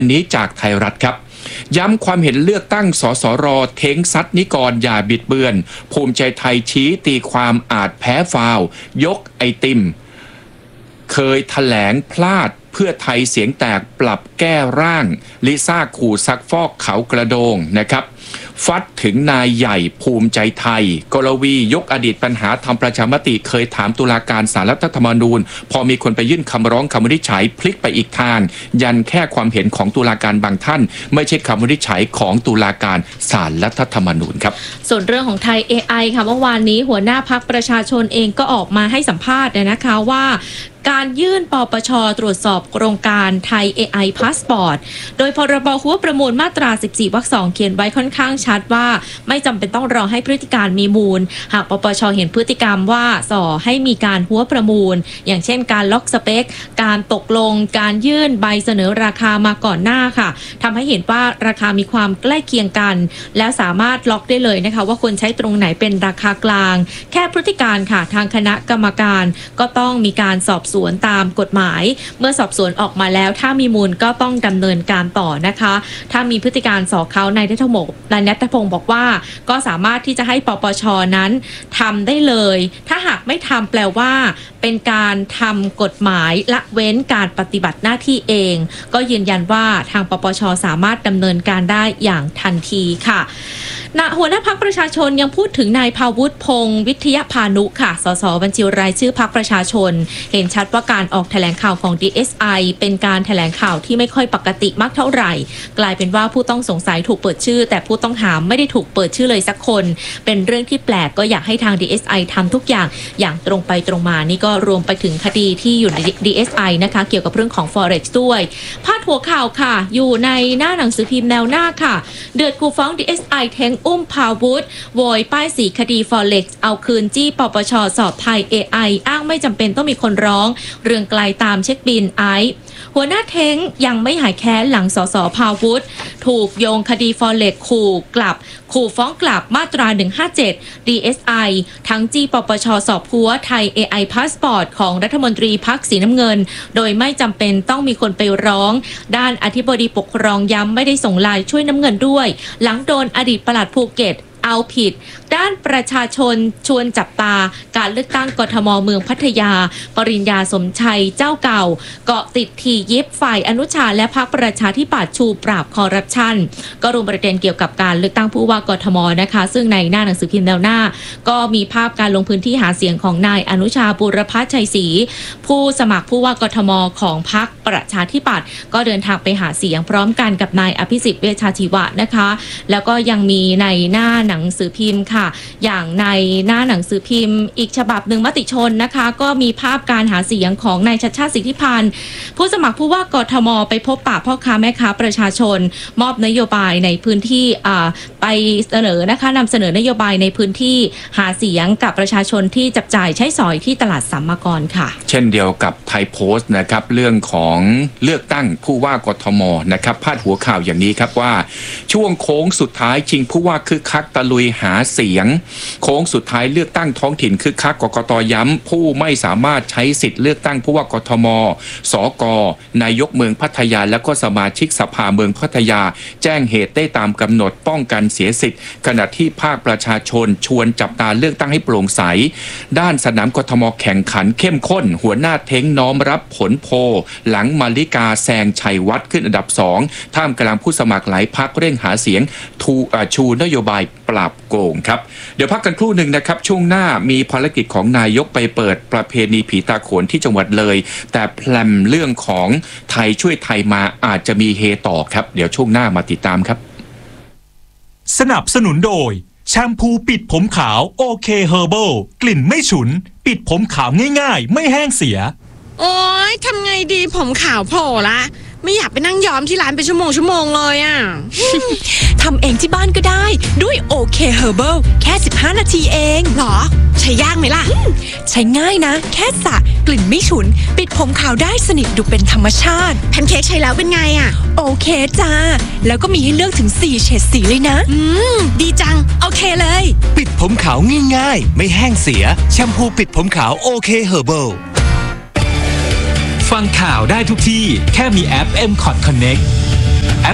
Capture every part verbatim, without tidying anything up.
นี้จากไทยรัฐครับย้ำความเห็นเลือกตั้งสสรเท้งซัดนิกรอย่าบิดเบือนภูมิใจไทยชี้ตีความอาจแพ้ฟาวยกไอติมเคยแถลงพลาดเพื่อไทยเสียงแตกปรับแก้ร่างลิซ่าขู่ซักฟอกเขากระโดงนะครับฟัดถึงนายใหญ่ภูมิใจไทยกรวียกอดีตปัญหาทำประชามติเคยถามตุลาการศาลรัฐธรรมนูญพอมีคนไปยื่นคำร้องคำวินิจฉัยพลิกไปอีกทางยันแค่ความเห็นของตุลาการบางท่านไม่ใช่คำวินิจฉัยของตุลาการศาลรัฐธรรมนูญครับส่วนเรื่องของไทย เอ ไอ ค่ะเมื่อวานนี้หัวหน้าพรรคประชาชนเองก็ออกมาให้สัมภาษณ์นะคะว่าการยื่นปปช.ตรวจสอบโครงการไทย เอ ไอ พาสปอร์ตโดยพรบหัวประมูลมาตราสิบสี่วรรคสองเขียนไว้ค่อนข้างชัดว่าไม่จำเป็นต้องรอให้พฤติการมีมูลหากปปช.เห็นพฤติกรรมว่าส่อให้มีการหัวประมูลอย่างเช่นการล็อกสเปคการตกลงการยื่นใบเสนอราคามาก่อนหน้าค่ะทำให้เห็นว่าราคามีความใกล้เคียงกันแล้วสามารถล็อกได้เลยนะคะว่าควรใช้ตรงไหนเป็นราคากลางแค่พฤติการค่ะทางคณะกรรมการก็ต้องมีการสอบสวนตามกฎหมายเมื่อสอบสวนออกมาแล้วถ้ามีมูลก็ต้องดำเนินการต่อนะคะถ้ามีพฤติการส่อเขานายณัฐพงศ์นายณัฐพงศ์บอกว่าก็สามารถที่จะให้ปปช.นั้นทำได้เลยถ้าหากไม่ทำแปลว่าเป็นการทำกฎหมายละเว้นการปฏิบัติหน้าที่เองก็ยืนยันว่าทางปปช.สามารถดำเนินการได้อย่างทันทีค่ะณหัวหน้าพรรคประชาชนยังพูดถึงนายภาวุฒิพงศ์วิทยพานุค่ะสสบัญชีรายชื่อพรรคประชาชนเห็นชัดว่าการออกแถลงข่าวของ ดี เอส ไอ เป็นการแถลงข่าวที่ไม่ค่อยปกติมากเท่าไหร่กลายเป็นว่าผู้ต้องสงสัยถูกเปิดชื่อแต่ผู้ต้องหาไม่ได้ถูกเปิดชื่อเลยสักคนเป็นเรื่องที่แปลกก็อยากให้ทาง ดี เอส ไอ ทำทุกอย่างอย่างตรงไปตรงมานี่ก็รวมไปถึงคดีที่อยู่ใน ดี เอส ไอ นะคะเกี่ยวกับเรื่องของ Forex ด้วยพาดหัวข่าวค่ะอยู่ในหน้าหนังสือพิมพ์แนวหน้าค่ะเดือดกูฟ้อง ดี เอส ไอ แทงอุ้มภาวุฒิโวยป้ายสีคดี Forex เอาคืนจี้ปปช.สอบไทย เอ ไอ อ้างไม่จำเป็นต้องมีคนร้องเรื่องไกลตามเช็คบินไอซ์หัวหน้าเท้งยังไม่หายแค้นหลังสสภาวุฒิถูกโยงคดี Forex ขู่กลับขู่ฟ้องกลับมาตราหนึ่งห้าเจ็ด ดี เอส ไอ ทั้งจี้ปปช.สอบหัวไทย เอ ไอ พาสปอร์ตของรัฐมนตรีพรรคสีน้ำเงินโดยไม่จำเป็นต้องมีคนไปร้องด้านอธิบดีปกครองย้ำไม่ได้ส่งไลน์ช่วยน้ำเงินด้วยหลังโดนอดีตปลัดภูเก็ตเอาผิดด้านประชาชนชวนจับตาการเลือกตั้งกทมเมืองพัทยาปริญญาสมชัยเจ้าเก่าเกาะติดทียิบฝ่ายอนุชาและพรรคประชาธิปัตย์ชูปราบคอร์รัปชันก็รวมประเด็นเกี่ยวกับการเลือกตั้งผู้ว่ากทมนะคะซึ่งในหน้าหนังสือพิมพ์แนวหน้าก็มีภาพการลงพื้นที่หาเสียงของนายอนุชาบุรพัชชัยศรีผู้สมัครผู้ว่ากทมของพรรคประชาธิปัตย์ก็เดินทางไปหาเสียงพร้อมกันกับนายอภิสิทธิ์เวชชาชีวะนะคะแล้วก็ยังมีในหน้าหนังสือพิมพ์ค่ะอย่างในหน้าหนังสือพิมพ์อีกฉบับหนึ่งมติชนนะคะก็มีภาพการหาเสียงของนายชัชชาติสิทธิพันธ์ผู้สมัครผู้ว่ากทมไปพบปะพ่อค้าแม่ค้าประชาชนมอบนโยบายในพื้นที่ไปเสนอนะคะนำเสนอนโยบายในพื้นที่หาเสียงกับประชาชนที่จับจ่ายใช้สอยที่ตลาดสัมมกรค่ะเช่นเดียวกับไทยโพสต์นะครับเรื่องของเลือกตั้งผู้ว่ากทมนะครับพาดหัวข่าวอย่างนี้ครับว่าช่วงโค้งสุดท้ายชิงผู้ว่าคึกคักตะลุยหาเสียงโค้งสุดท้ายเลือกตั้งท้องถิ่นคึกคักกกต.ย้ำผู้ไม่สามารถใช้สิทธิ์เลือกตั้งผู้ว่ากทมสกนายกเมืองพัทยาและก็สมาชิกสภาเมืองพัทยาแจ้งเหตุได้ตามกำหนดป้องกันเสียสิทธิ์ขณะที่ภาคประชาชนชวนจับตาเลือกตั้งให้โปร่งใสด้านสนามกทมแข่งขันเข้มข้นหัวหน้าเท้งน้อมรับผลโพลหลังมาริกาแซงชัยวัฒน์ขึ้นอันดับสองท่ามกลางผู้สมัครหลายพรรคเร่งหาเสียงชูนโยบายปราบโกงครับเดี๋ยวพักกันครู่หนึ่งนะครับช่วงหน้ามีภารกิจของนายกไปเปิดประเพณีผีตาโขนที่จังหวัดเลยแต่แพลมเรื่องของไทยช่วยไทยมาอาจจะมีเฮต่อครับเดี๋ยวช่วงหน้ามาติดตามครับสนับสนุนโดยแชมพูปิดผมขาวโอเคเฮอร์เบิลกลิ่นไม่ฉุนปิดผมขาวง่ายๆไม่แห้งเสียโอ๊ยทำไงดีผมขาวโผล่ละไม่อยากไปนั่งย้อมที่ร้านเป็นชั่วโมงชั่วโมงเลยอ่ะทำเองที่บ้านก็ได้ด้วยโอเคเฮอร์เบิลแค่สิบห้านาทีเองหรอใช้ยากไหมล่ะใช้ง่ายนะแค่สระกลิ่นไม่ฉุนปิดผมขาวได้สนิทดูเป็นธรรมชาติแพนเค้กใช้แล้วเป็นไงอ่ะโอเคจ้าแล้วก็มีให้เลือกถึงสี่เฉดสีเลยนะอืมดีจังโอเคเลยปิดผมขาวง่ายๆไม่แห้งเสียแชมพูปิดผมขาวโอเคเฮอร์เบิลฟังข่าวได้ทุกที่แค่มีแอป เอ็ม คอท Connect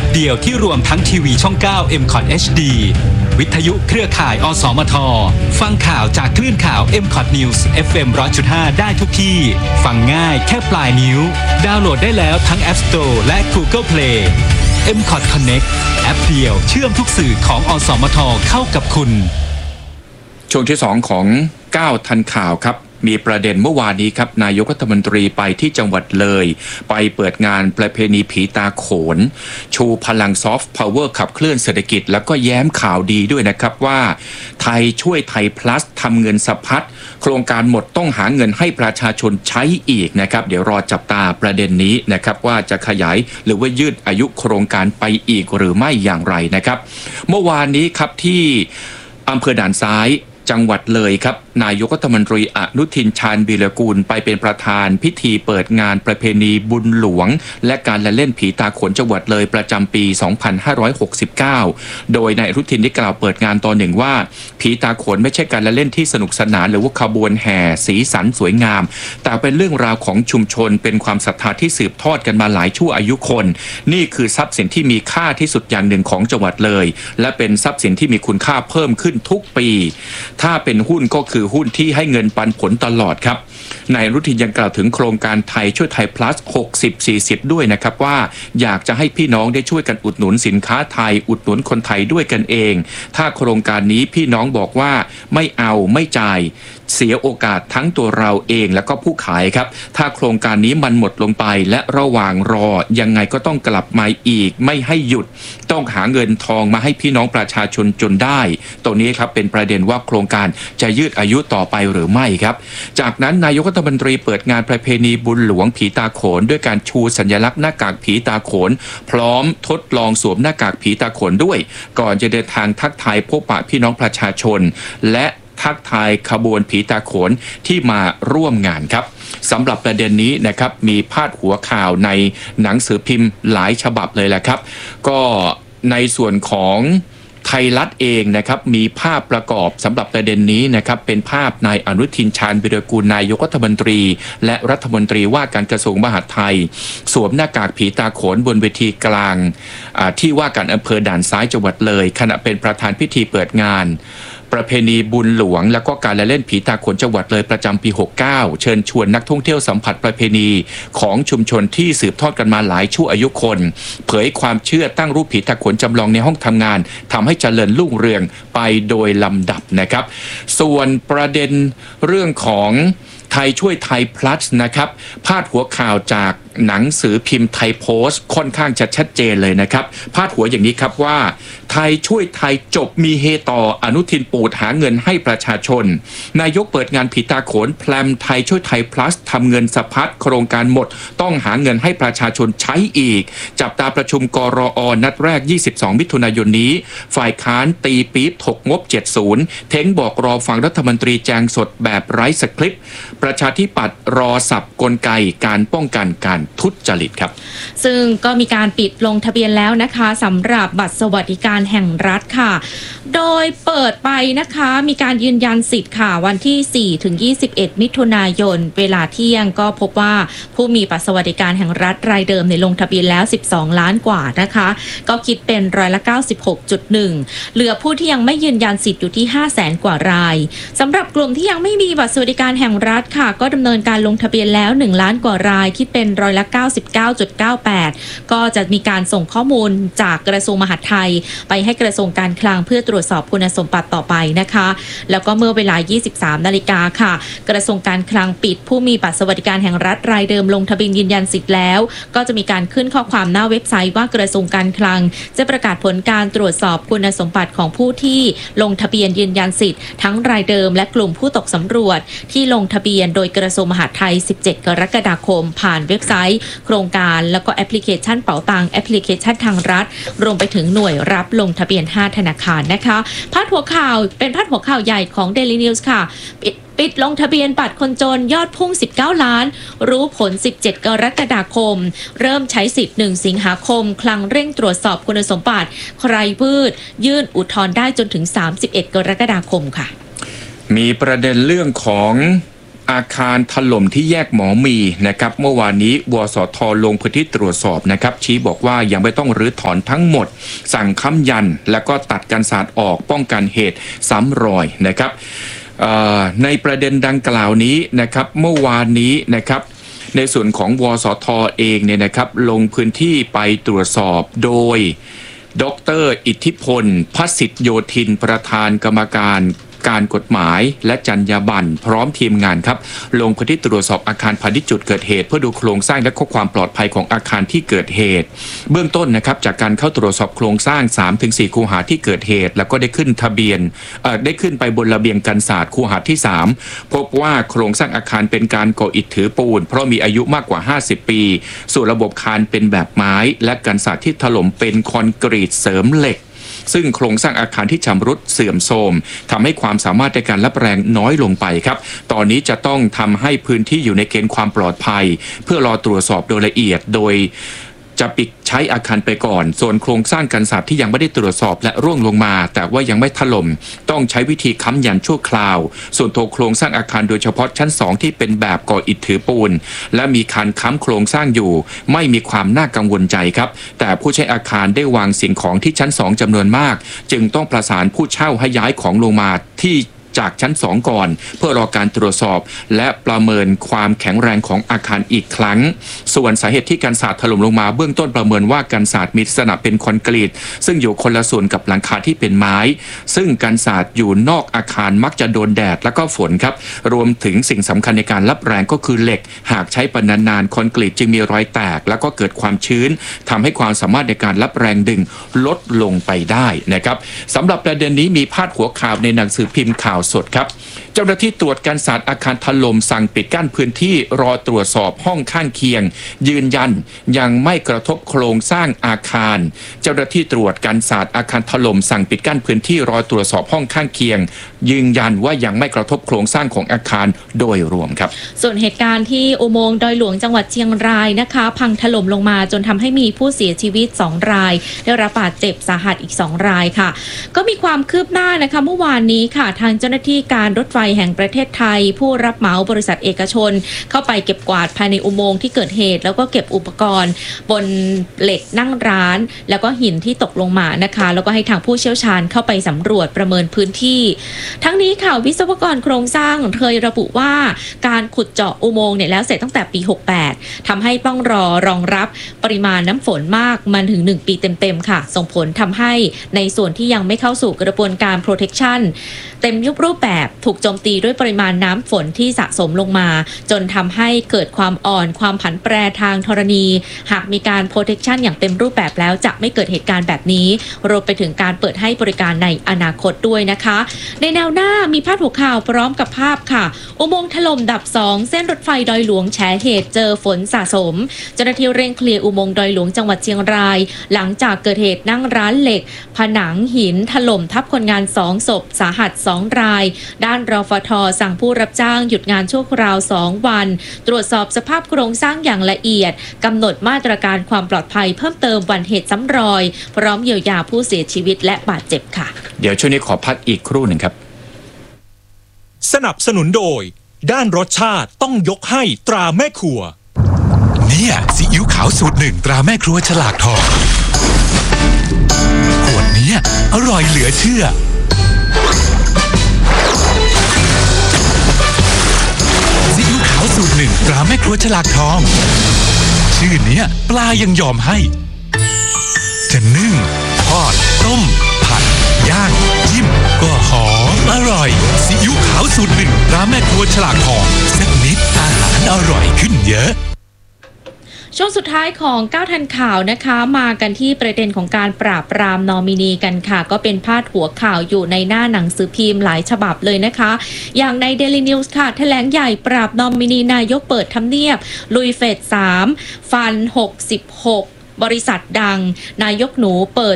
เดียวที่รวมทั้งทีวีช่อง เก้า เอ็ม คอท เอช ดี วิทยุเครือข่ายอสมทฟังข่าวจากคลื่นข่าว เอ็ม คอท News เอฟ เอ็ม หนึ่งร้อยจุดห้า ได้ทุกที่ ฟังง่ายแค่ปลายนิ้ว ดาวน์โหลดได้แล้วทั้ง App Store และ Google Play เอ็ม คอท Connect แอปเดียวเชื่อมทุกสื่อของอสมทเข้ากับคุณช่วงที่สองของเก้าทันข่าวครับมีประเด็นเมื่อวานนี้ครับนายกรัฐมนตรีไปที่จังหวัดเลยไปเปิดงานประเพณีผีตาโขนชูพลังซอฟต์พาวเวอร์ขับเคลื่อนเศรษฐกิจแล้วก็แย้มข่าวดีด้วยนะครับว่าไทยช่วยไทย plus ทำเงินสะพัดโครงการหมดต้องหาเงินให้ประชาชนใช้อีกนะครับเดี๋ยวรอจับตาประเด็นนี้นะครับว่าจะขยายหรือว่ายืดอายุโครงการไปอีกหรือไม่อย่างไรนะครับเมื่อวานนี้ครับที่อำเภอด่านซ้ายจังหวัดเลยครับนายกรัฐมนตรีอนุทินชาญวีรกูลไปเป็นประธานพิธีเปิดงานประเพณีบุญหลวงและการละเล่นผีตาโขนจังหวัดเลยประจำปี สองพันห้าร้อยหกสิบเก้า โดยนายอนุทินได้กล่าวเปิดงานตอนหนึ่งว่าผีตาโขนไม่ใช่การละเล่นที่สนุกสนานหรือว่าขบวนแห่สีสันสวยงามแต่เป็นเรื่องราวของชุมชนเป็นความศรัทธาที่สืบทอดกันมาหลายชั่วอายุคนนี่คือทรัพย์สินที่มีค่าที่สุดอย่างหนึ่งของจังหวัดเลยและเป็นทรัพย์สินที่มีคุณค่าเพิ่มขึ้นทุกปีถ้าเป็นหุ้นก็คือหุ้นที่ให้เงินปันผลตลอดครับนายอนุทินยังกล่าวถึงโครงการไทยช่วยไทย plus หกสิบ สี่สิบ ด้วยนะครับว่าอยากจะให้พี่น้องได้ช่วยกันอุดหนุนสินค้าไทยอุดหนุนคนไทยด้วยกันเองถ้าโครงการนี้พี่น้องบอกว่าไม่เอาไม่จ่ายเสียโอกาสทั้งตัวเราเองแล้วก็ผู้ขายครับถ้าโครงการนี้มันหมดลงไปและระหว่างรอยังไงก็ต้องกลับมาอีกไม่ให้หยุดต้องหาเงินทองมาให้พี่น้องประชาชนจนได้ตรงนี้ครับเป็นประเด็นว่าโครงการจะยืดอายุต่อไปหรือไม่ครับจากนั้นนายกรัฐมนตรีเปิดงานประเพณีบุญหลวงผีตาโขนด้วยการชูสัญลักษณ์หน้ากากผีตาโขนพร้อมทดลองสวมหน้ากากผีตาโขนด้วยก่อนจะเดินทางทักทายพบปะพี่น้องประชาชนและทักทายขบวนผีตาโขนที่มาร่วมงานครับสำหรับประเด็นนี้นะครับมีพาดหัวข่าวในหนังสือพิมพ์หลายฉบับเลยแหละครับก็ในส่วนของไทยรัฐเองนะครับมีภาพประกอบสำหรับประเด็นนี้นะครับเป็นภาพนายอนุทินชาญวีรกูลนายกรัฐมนตรีและรัฐมนตรีว่าการกระทรวงมหาดไทยสวมหน้ากากผีตาโขนบนเวทีกลางที่ว่าการอำเภอด่านซ้ายจังหวัดเลยขณะเป็นประธานพิธีเปิดงานประเพณีบุญหลวงและก็การละเล่นผีตาโขนจังหวัดเลยประจำปีหกสิบเก้าเชิญชวนนักท่องเที่ยวสัมผัสประเพณีของชุมชนที่สืบทอดกันมาหลายชั่วอายุคนเผยความเชื่อตั้งรูปผีตาโขนจำลองในห้องทำงานทำให้เจริญรุ่งเรืองไปโดยลำดับนะครับส่วนประเด็นเรื่องของไทยช่วยไทย plus นะครับพาดหัวข่าวจากหนังสือพิมพ์ไทยโพสต์ค่อนข้างจะชัดเจนเลยนะครับพาดหัวอย่างนี้ครับว่าไทยช่วยไทยจบมีเฮต่ออนุทินปูดหาเงินให้ประชาชนนายกเปิดงานผีตาโขนแพลมไทยช่วยไทย plus ทำเงินสะพัดโครงการหมดต้องหาเงินให้ประชาชนใช้อีกจับตาประชุมกรอนัดแรกยี่สิบสองมิถุนายนนี้ฝ่ายค้านตีปี๊บถกงบเจ็ดสิบเท้งบอกรอฟังรัฐมนตรีแจงสดแบบไร้สคริปต์ประชาธิปัตย์รอสับกลไกการป้องกันการทุจริตครับซึ่งก็มีการปิดลงทะเบียนแล้วนะคะสำหรับบัตรสวัสดิการแห่งรัฐค่ะโดยเปิดไปนะคะมีการยืนยันสิทธิ์ค่ะวันที่ สี่ถึงยี่สิบเอ็ด มิถุนายนเวลาเที่ยงก็พบว่าผู้มีบัตรสวัสดิการแห่งรัฐรายเดิมในลงทะเบียนแล้วสิบสองล้านกว่านะคะก็คิดเป็นร้อยละ เก้าสิบหกจุดหนึ่ง เหลือผู้ที่ยังไม่ยืนยันสิทธิ์อยู่ที่ ห้าแสน กว่ารายสำหรับกลุ่มที่ยังไม่มีบัตรสวัสดิการแห่งรัฐค่ะก็ดำเนินการลงทะเบียนแล้วหนึ่งล้านกว่ารายคิดเป็นร้อยละ เก้าสิบเก้าจุดเก้าแปด ก็จะมีการส่งข้อมูลจากกระทรวงมหาดไทยไปให้กระทรวงการคลังเพื่อตรวจสอบคุณสมบัติต่อไปนะคะแล้วก็เมื่อเวลา ยี่สิบสามนาฬิกาค่ะกระทรวงการคลังปิดผู้มีบัตรสวัสดิการแห่งรัฐรายเดิมลงทะเบียนยืนยันสิทธิ์แล้วก็จะมีการขึ้นข้อความหน้าเว็บไซต์ว่ากระทรวงการคลังจะประกาศผลการตรวจสอบคุณสมบัติของผู้ที่ลงทะเบียนยืนยันสิทธิ์ทั้งรายเดิมและกลุ่มผู้ตกสำรวจที่ลงทะเบียนโดยกระทรวงมหาดไทยสิบเจ็ดกรกฎาคมผ่านเว็บไซต์โครงการแล้วก็แอปพลิเคชันเป๋าตังแอปพลิเคชันทางรัฐรวมไปถึงหน่วยรับลงทะเบียนห้าธนาคารนะคะพาดหัวข่าวเป็นพาดหัวข่าวใหญ่ของ Daily News ค่ะปิดปิดลงทะเบียนบัตรคนจนยอดพุ่งสิบเก้าล้านรู้ผลสิบเจ็ดกรกฎาคมเริ่มใช้สิทธิ์หนึ่งสิงหาคมคลังเร่งตรวจสอบคุณสมบัติใครพืชยื่นอุทธรณ์ได้จนถึงสามสิบเอ็ดกรกฎาคมค่ะมีประเด็นเรื่องของอาคารถล่มที่แยกหมอมีนะครับเมื่อวานนี้วสทลงพื้นที่ตรวจสอบนะครับชี้บอกว่ายังไม่ต้องรื้อถอนทั้งหมดสั่งค้ำยันแล้วก็ตัดกันศาสตร์ออกป้องกันเหตุซ้ำรอยนะครับในประเด็นดังกล่าวนี้นะครับเมื่อวานนี้นะครับในส่วนของวสทเองเนี่ยนะครับลงพื้นที่ไปตรวจสอบโดยดร.อิทธิพลพสิทธิโยธินประธานกรรมการการกฎหมายและจรรยาบรรณพร้อมทีมงานครับลงพื้นที่ตรวจสอบอาคารพาณิชย์จุดเกิดเหตุเพื่อดูโครงสร้างและความปลอดภัยของอาคารที่เกิดเหตุเบื้องต้นนะครับจากการเข้าตรวจสอบโครงสร้าง สามถึงสี่ คูหาที่เกิดเหตุแล้วก็ได้ขึ้นทะเบียนเอ่อได้ขึ้นไปบนระเบียงกันศาสตร์คูหาที่สามพบว่าโครงสร้างอาคารเป็นการก่ออิฐถือปูนเพราะมีอายุมากกว่าห้าสิบปีส่วนระบบคานเป็นแบบไม้และกันศาสตร์ที่ถล่มเป็นคอนกรีตเสริมเหล็กซึ่งโครงสร้างอาคารที่ชำรุดเสื่อมโทรมทำให้ความสามารถในการรับแรงน้อยลงไปครับตอนนี้จะต้องทำให้พื้นที่อยู่ในเกณฑ์ความปลอดภัยเพื่อรอตรวจสอบโดยละเอียดโดยจะปิดใช้อาคารไปก่อนส่วนโครงสร้างกันศาสตร์ที่ยังไม่ได้ตรวจสอบและร่วงลงมาแต่ว่ายังไม่ถล่มต้องใช้วิธีค้ำยันชั่วคราวส่วนตัวโครงสร้างอาคารโดยเฉพาะชั้นสองที่เป็นแบบก่ออิฐถือปูนและมีคานค้ำโครงสร้างอยู่ไม่มีความน่ากังวลใจครับแต่ผู้ใช้อาคารได้วางสิ่งของที่ชั้นสองจำนวนมากจึงต้องประสานผู้เช่าให้ย้ายของลงมาที่จากชั้นสองก่อนเพื่อรอการตรวจสอบและประเมินความแข็งแรงของอาคารอีกครั้งส่วนสาเหตุที่กันศาสตร์ถล่มลงมาเบื้องต้นประเมินว่ากันศาสตร์มีลักษณะเป็นคอนกรีตซึ่งอยู่คนละส่วนกับหลังคาที่เป็นไม้ซึ่งกันศาสตร์อยู่นอกอาคารมักจะโดนแดดและก็ฝนครับรวมถึงสิ่งสำคัญในการรับแรงก็คือเหล็กหากใช้ไปนานๆคอนกรีตจึงมีรอยแตกแล้วก็เกิดความชื้นทำให้ความสามารถในการรับแรงดึงลดลงไปได้นะครับสำหรับประเด็นนี้มีพาดหัวข่าวในหนังสือพิมพ์ข่าวสดครับเจ้าหน้าที่ตรวจการศาสตร์อาคารถล่มสั่งปิดกั้นพื้นที่รอตรวจสอบห้องข้างเคียงยืนยันยังไม่กระทบโครงสร้างอาคารเจ้าหน้าที่ตรวจการศาสตร์อาคารถล่มสั่งปิดกั้นพื้นที่รอตรวจสอบห้องข้างเคียงยืนยันว่ายังไม่กระทบโครงสร้างของอาคารโดยรวมครับส่วนเหตุการณ์ที่อุโมงค์ดอยหลวงจังหวัดเชียงรายนะคะพังถล่มลงมาจนทำให้มีผู้เสียชีวิตสองรายได้รับบาดเจ็บสาหัสอีกสองรายค่ะก็มีความคืบหน้านะคะเมื่อวานนี้ค่ะทางเจ้าหน้าที่การรถไฟแห่งประเทศไทยผู้รับเหมาบริษัทเอกชนเข้าไปเก็บกวาดภายในอุโมงค์ที่เกิดเหตุแล้วก็เก็บอุปกรณ์บนเหล็กนั่งร้านแล้วก็หินที่ตกลงมานะคะแล้วก็ให้ทางผู้เชี่ยวชาญเข้าไปสำรวจประเมินพื้นที่ทั้งนี้ค่ะวิศวกรโครงสร้างเคยระบุว่าการขุดเจาะอุโมงค์เนี่ยแล้วเสร็จตั้งแต่ปีหกสิบแปดทำให้ต้องรอรองรับปริมาณน้ำฝนมากมันถึงหนึ่งปีเต็มๆค่ะส่งผลทำให้ในส่วนที่ยังไม่เข้าสู่กระบวนการ protection เต็มยุบรูปแบบถูกโจมตีด้วยปริมาณน้ำฝนที่สะสมลงมาจนทำให้เกิดความอ่อนความผันแปรทางธรณีหากมีการ protection อย่างเต็มรูปแบบแล้วจะไม่เกิดเหตุการณ์แบบนี้รวมไปถึงการเปิดให้บริการในอนาคตด้วยนะคะในแนวหน้ามีพาดหัวข่าวพร้อมกับภาพค่ะอุโมงค์ถล่มดับสองเส้นรถไฟดอยหลวงแฉเหตุเจอฝนสะสมเจ้าหน้าที่เร่งเคลียร์อุโมงค์ดอยหลวงจังหวัดเชียงรายหลังจากเกิดเหตุนั่งร้านเหล็กผนังหินถล่มทับคนงานสองศพสาหัสสองรายด้านรฟท.สั่งผู้รับจ้างหยุดงานชั่วคราวสองวันตรวจสอบสภาพโครงสร้างอย่างละเอียดกำหนดมาตรการความปลอดภัยเพิ่มเติมวันเหตุซ้ำรอยพร้อมเยียวยาผู้เสียชีวิตและบาดเจ็บค่ะเดี๋ยวช่วงนี้ขอพักอีกครู่หนึ่งครับสนับสนุนโดยด้านรสชาติต้องยกให้ตราแม่ครัวเนี่ยซีอิ๊วขาวสูตรหนึ่งตราแม่ครัวฉลากทองขวดนี้อร่อยเหลือเชื่อซีอิ๊วขาวสูตรหนึ่งตราแม่ครัวฉลากทองชื่อเนี้ยปลายังยอมให้จะนึ่งทอดต้มผัดย่างจิ้มก็หอมอร่อยซีอิ๊วขาวสูตรหนึ่งตราแม่ครัวฉลากทองสักนิดอาหารอร่อยขึ้นเยอะช่วงสุดท้ายของเก้าทันข่าวนะคะมากันที่ประเด็นของการปราบปรามนอมินีกันค่ะก็เป็นพาดหัวข่าวอยู่ในหน้าหนังสือพิมพ์หลายฉบับเลยนะคะอย่างใน Daily News ค่ะแถลงใหญ่ปราบนอมินีนายกเปิดทำเนียบลุยเฟสสามฟันหกสิบหกบริษัทดังนายกหนูเปิดศึก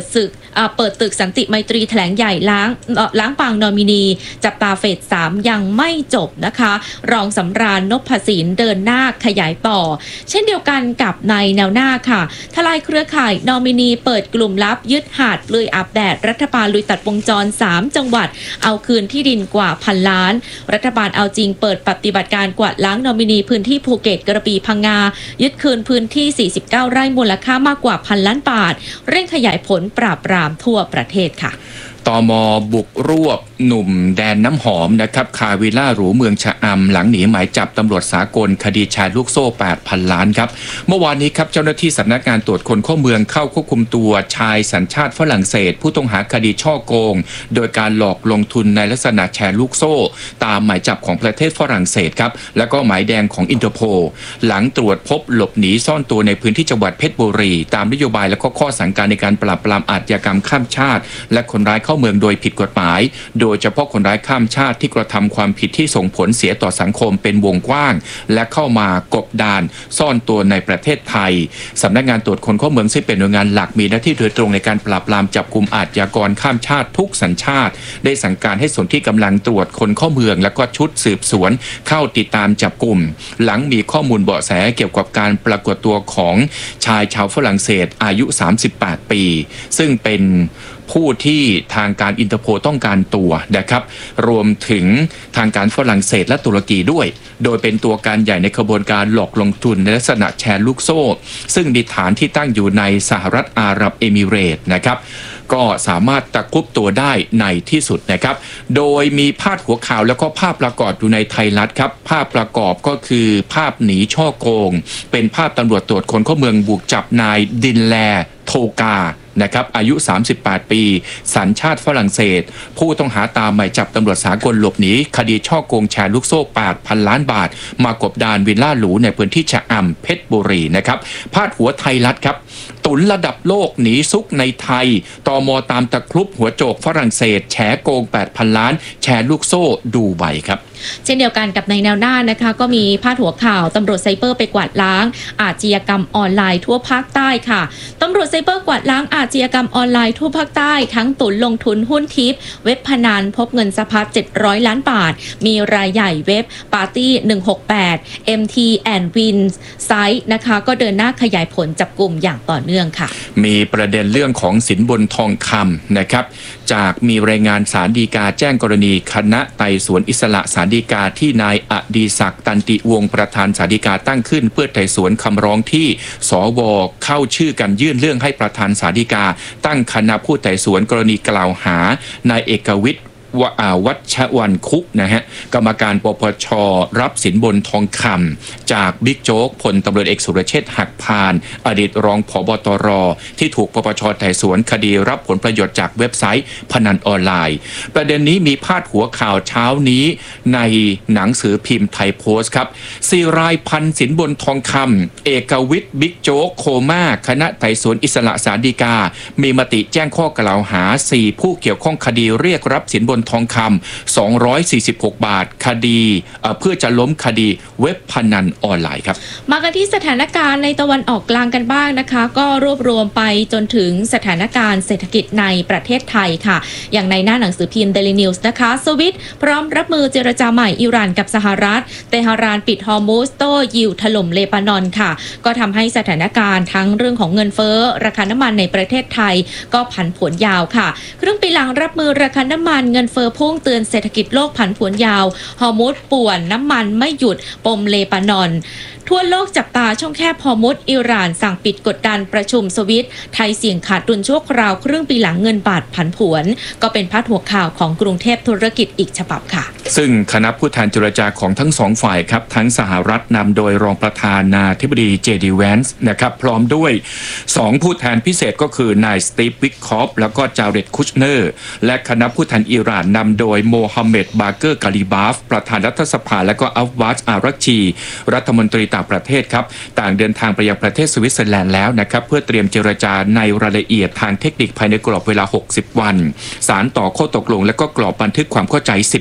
อ่าเปิดตึกสันติไมตรีแถลงใหญ่ล้างเอ่อล้างปางนอมินีจับตาเฟสสามยังไม่จบนะคะรองสำราญนพสินเดินหน้าขยายต่อเช่นเดียวกันกับในแนวหน้าค่ะทลายเครือข่ายนอมินีเปิดกลุ่มลับยึดหาดเปลือยอาบแดดรัฐบาลลุยตัดวงจรสามจังหวัดเอาคืนที่ดินกว่าพันล้านรัฐบาลเอาจริงเปิดปฏิบัติการกวาดล้างนอมินีพื้นที่ภูเก็ตกระบี่พังงายึดคืนพื้นที่สี่สิบเก้าไร่มูลค่ามากกว่าพันล้านบาทเร่งขยายผลปราบปรามทั่วประเทศค่ะตม.บุกรวบหนุ่มแดนน้ำหอมนะครับคาวิลล่าหรูเมืองชะอำหลังหนีหมายจับตำรวจสากลคดีแชร์ลูกโซ่ แปดพัน ล้านครับเมื่อวานนี้ครับเจ้าหน้าที่สำนักงานตรวจคนเข้าเมืองเข้าควบคุมตัวชายสัญชาติฝรั่งเศสผู้ต้องหาคดีช่อโกงโดยการหลอกลงทุนในลักษณะแชร์ลูกโซ่ตามหมายจับของประเทศฝรั่งเศสครับแล้วก็หมายแดงของอินเตอร์โพลหลังตรวจพบหลบหนีซ่อนตัวในพื้นที่จังหวัดเพชรบุรีตามนโยบายและก็ข้อสั่งการในการปราบปรามอาชญากรรมข้ามชาติและคนร้ายเข้าเมืองโดยผิดกฎหมายโดยเฉพาะคนร้ายข้ามชาติที่กระทำความผิดที่ส่งผลเสียต่อสังคมเป็นวงกว้างและเข้ามากบดานซ่อนตัวในประเทศไทยสำนักงานตรวจคนเข้าเมืองซึ่งเป็นหน่วยงานหลักมีหน้าที่โดยตรงในการปราบปรามจับกุมอาชญากรข้ามชาติทุกสัญชาติได้สั่งการให้ส่วนที่กำลังตรวจคนเข้าเมืองและก็ชุดสืบสวนเข้าติดตามจับกุมหลังมีข้อมูลเบาะแสเกี่ยวกับการปรากฏตัวของชายชาวฝรั่งเศสอายุสามสิบแปดปีซึ่งเป็นผู้ที่ทางการอินเตอร์โพลต้องการตัวนะครับรวมถึงทางการฝรั่งเศสและตุรกีด้วยโดยเป็นตัวการใหญ่ในขบวนการหลอกลงทุนในลักษณะแชร์ลูกโซ่ซึ่งมีฐานที่ตั้งอยู่ในสหรัฐอาหรับเอมิเรตส์นะครับก็สามารถตะครุบตัวได้ในที่สุดนะครับโดยมีพาดหัวข่าวแล้วก็ภาพประกอบอยู่ในไทยรัฐครับภาพประกอบก็คือภาพหนีช่อโกงเป็นภาพตำรวจตรวจคนเข้าเมืองบุกจับนายดินแลโทกานะครับอายุสามสิบแปดปีสัญชาติฝรั่งเศสผู้ต้องหาตามหมายจับตำรวจสากลหลบหนีคดีช่อโกงแชร์ลูกโซ่ แปดพัน ล้านบาทมากบดานวิลล่าหรูในพื้นที่ชะอำเพชรบุรีนะครับพาดหัวไทยรัฐครับตุนระดับโลกหนีซุกในไทยตม.ตามตะครุบหัวโจกฝรั่งเศสแฉโกง แปดพัน ล้านแชร์ลูกโซ่ดูไบครับเช่นเดียวกันกับในแนวหน้านะคะก็มีพาดหัวข่าวตำรวจไซเบอร์ไปกวาดล้างอาชญากรรมออนไลน์ทั่วภาคใต้ค่ะตำรวจไซเบอร์กวาดล้างอาชญากรรมออนไลน์ทั่วภาคใต้ทั้งตุนลงทุนหุ้นทิปเว็บพนันพบเงินสะพัดเจ็ดร้อยล้านบาทมีรายใหญ่เว็บ Party หนึ่งหกแปด เอ็ม ที and Wins ไซต์นะคะก็เดินหน้าขยายผลจับกลุ่มอย่างต่อเนื่องค่ะมีประเด็นเรื่องของสินบนทองคำนะครับจากมีรายงานศาลฎีกาแจ้งกรณีคณะไต่สวนอิสระศาลฎีกาที่นายอดีศักดิ์ตันติวงศ์ประธานศาลฎีกาตั้งขึ้นเพื่อไต่สวนคำร้องที่สวเข้าชื่อกันยื่นเรื่องให้ประธานศาลฎีกาตั้งคณะผู้ไต่สวนกรณีกล่าวหานายเอกวิทย์วัชวันคุกนะฮะกรรมการปปช.รับสินบนทองคำจากบิ๊กโจ๊กพลตำรวจเอกสุรเชษฐ์หักพานอดีตรองผบตรที่ถูกปปช.ไต่สวนคดีรับผลประโยชน์จากเว็บไซต์พนันออนไลน์ประเด็นนี้มีพาดหัวข่าวเช้านี้ในหนังสือพิมพ์ไทยโพสต์ครับสี่รายพันสินบนทองคำเอกวิทย์บิ๊กโจ๊กโคม่าคณะไต่สวนอิสระศาลฎีกามีมติแจ้งข้อกล่าวหาสี่ผู้เกี่ยวข้องคดีเรียกรับสินบนทองคำสองร้อยสี่สิบหกบาทคดีเอ่อเพื่อจะล้มคดีเว็บพนันออนไลน์ครับมากันที่สถานการณ์ในตะวันออกกลางกันบ้างนะคะก็รวบรวมไปจนถึงสถานการณ์เศรษฐกิจในประเทศไทยค่ะอย่างในหน้าหนังสือพิมพ์ Daily News นะคะสวิตพร้อมรับมือเจรจาใหม่อิหร่านกับสหรัฐเตหะรานปิดฮอร์มุซโต้ยิวถล่มเลบานอนค่ะก็ทำให้สถานการณ์ทั้งเรื่องของเงินเฟ้อราคาน้ำมันในประเทศไทยก็ผันผวนยาวค่ะครึ่งปีหลังรับมือราคาน้ำมันเงินเฟ้อพุ่งเตือนเศรษฐกิจโลกผันผวนยาวฮอร์มุซป่วนน้ำมันไม่หยุดปมเลบานอนทั่วโลกจับตาช่องแคบฮอร์มุซอิหร่านสั่งปิดกดดันประชุมสวิตไทยเสี่ยงขาดดุลชั่วคราวครึ่งปีหลังเงินบาทผันผวนก็เป็นพาดหัวข่าวของกรุงเทพธุรกิจอีกฉบับค่ะซึ่งคณะผู้แทนเจรจาของทั้งสองฝ่ายครับทั้งสหรัฐนำโดยรองประธานาธิบดีเจดีแวนส์นะครับพร้อมด้วยสองผู้แทนพิเศษก็คือนายสตีฟวิกคอฟแล้วก็จาเรดคุชเนอร์และคณะผู้แทนอิหร่านนำโดยโมฮัมเหม็ดบาเกอร์กาลิบาฟประธานรัฐสภาและก็อัลวาจอารักชีรัฐมนตรีต่างประเทศครับต่างเดินทางไปยังประเทศสวิตเซอร์แลนด์แล้วนะครับเพื่อเตรียมเจรจาในรายละเอียดทางเทคนิคภายในกรอบเวลาหกสิบวันสารต่อข้อตกลงและก็กรอบบันทึกความเข้าใจสิบสี่ข้อ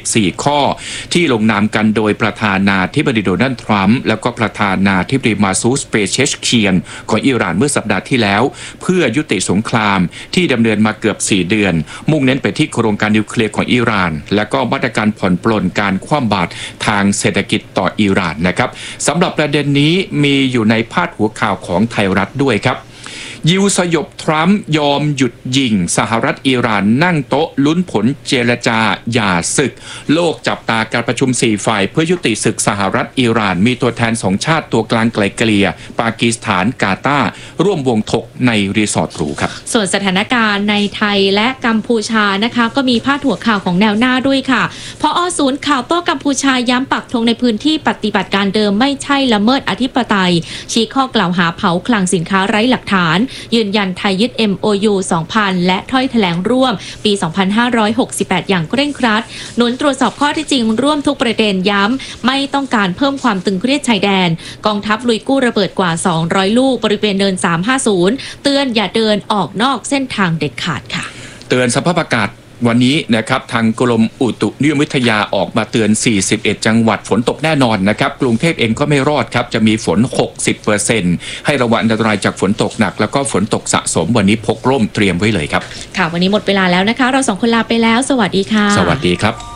ข้อที่ลงนามกันโดยประธานาธิบดีโดนัลด์ทรัมป์แล้วก็ประธานาธิบดีมาซูสเปเชชเคียนของอิหร่านเมื่อสัปดาห์ที่แล้วเพื่อยุติสงครามที่ดำเนินมาเกือบสี่เดือนมุ่งเน้นไปที่โครงการนิวเคลียร์ของอิหร่านและก็มาตรการผ่อนปลนการคว่ำบาตรทางเศรษฐกิจต่ออิหร่านนะครับสำหรับประเด็นนี้มีอยู่ในพาดหัวข่าวของไทยรัฐด้วยครับยิวสยบทรัมป์ยอมหยุดยิงสหรัฐอิหร่านนั่งโต๊ะลุ้นผลเจรจาหย่าศึกโลกจับตาการประชุมสี่ฝ่ายเพื่อยุติศึกสหรัฐอิหร่านมีตัวแทนสองชาติตัวกลางไกลเกลี่ยปากีสถานกาตาร์ร่วมวงถกในรีสอร์ทหรูครับส่วนสถานการณ์ในไทยและกัมพูชานะคะก็มีพาดหัวข่าวของแนวหน้าด้วยค่ะพอศูนย์ข่าวโต้กัมพูชาย้ำปักธงในพื้นที่ปฏิบัติการเดิมไม่ใช่ละเมิดอธิปไตยชี้ข้อกล่าวหาเผาคลังสินค้าไร้หลักฐานยืนยันไทยยึด เอ็ม โอ ยู สองพัน และถ้อยแถลงร่วมปี สองพันห้าร้อยหกสิบแปด อย่างเคร่งครัดหนุนตรวจสอบข้อที่จริงร่วมทุกประเด็นย้ำไม่ต้องการเพิ่มความตึงเครียดชายแดนกองทัพลุยกู้ระเบิดกว่าสองร้อยลูกบริเวณเนินสามห้าศูนย์เตือนอย่าเดินออกนอกเส้นทางเด็ดขาดค่ะเตือนสภาพอากาศวันนี้นะครับทางกรมอุตุนิยมวิทยาออกมาเตือนสี่สิบเอ็ดจังหวัดฝนตกแน่นอนนะครับกรุงเทพเองก็ไม่รอดครับจะมีฝน หกสิบเปอร์เซ็นต์ ให้ระวังอันตรายจากฝนตกหนักแล้วก็ฝนตกสะสมวันนี้พกร่มเตรียมไว้เลยครับค่ะวันนี้หมดเวลาแล้วนะคะเราสองคนลาไปแล้วสวัสดีค่ะสวัสดีครับ